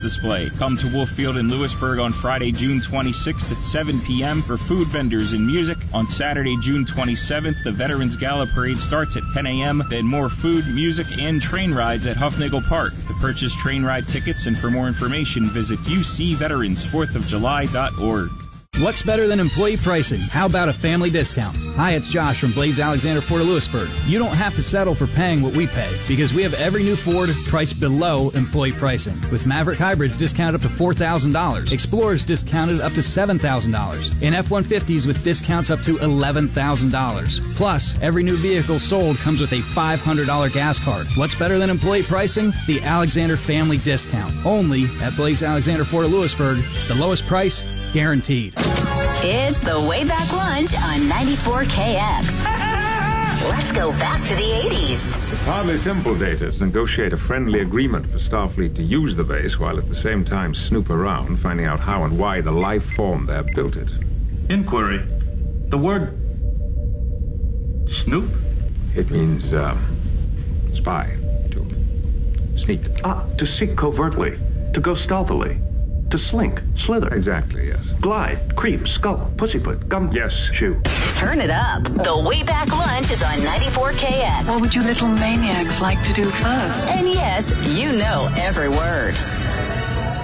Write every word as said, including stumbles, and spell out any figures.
display. Come to Wolffield in Lewisburg on Friday, June twenty-sixth at seven p.m. for food vendors and music. On Saturday, June twenty-seventh, the Veterans Gala Parade starts at ten a.m. Then more food, music, and train rides at Huffnagel Park. To purchase train ride tickets and for more information, visit u c veterans fourth of july dot org. What's better than employee pricing? How about a family discount? Hi, it's Josh from Blaze Alexander Ford of Lewisburg. You don't have to settle for paying what we pay because we have every new Ford priced below employee pricing. With Maverick Hybrids discounted up to four thousand dollars, Explorers discounted up to seven thousand dollars, and F one fifties with discounts up to eleven thousand dollars. Plus, every new vehicle sold comes with a five hundred dollars gas card. What's better than employee pricing? The Alexander Family Discount. Only at Blaze Alexander Ford of Lewisburg. The lowest price guaranteed. It's the Way Back Lunch on ninety-four K X. Let's go back to the eighties. It's hardly simple, Data, to negotiate a friendly agreement for Starfleet to use the base while at the same time snoop around, finding out how and why the life form there built it. Inquiry. The word snoop? It means, um, spy, to sneak. Ah, to seek covertly, to go stealthily. To slink, slither. Exactly, yes. Glide, creep, skulk, pussyfoot, gum. Yes. Shoe. Turn it up. The Way Back Lunch is on ninety-four K X. What would you little maniacs like to do first? And yes, you know every word.